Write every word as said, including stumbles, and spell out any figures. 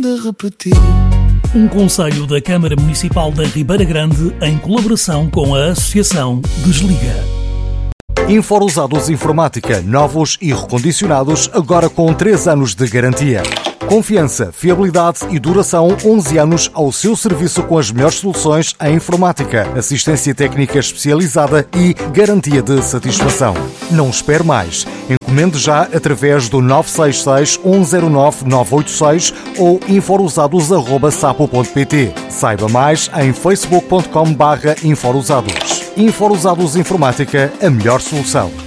de repetir. Um conselho da Câmara Municipal da Ribeira Grande em colaboração com a Associação Desliga. Inforusados Informática, novos e recondicionados, agora com três anos de garantia. Confiança, fiabilidade e duração, onze anos ao seu serviço com as melhores soluções em informática, assistência técnica especializada e garantia de satisfação. Não espere mais. Encomende já através do nove seis seis, um zero nove, nove oito seis ou inforusados arroba sapo ponto pt. Saiba mais em facebook ponto com barra inforusados. Inforusados Informática, a melhor solução.